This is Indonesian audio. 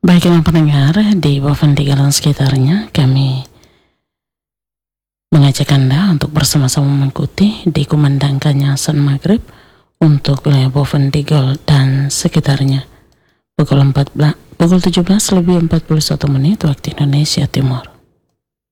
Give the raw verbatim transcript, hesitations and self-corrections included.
Baiklah pendengar di Bovendigul dan sekitarnya, kami mengajak Anda untuk bersama-sama mengikuti dikumandangkannya azan maghrib untuk wilayah Bovendigul dan sekitarnya pukul empat belas, pukul tujuh belas lebih empat puluh satu menit waktu Indonesia Timur.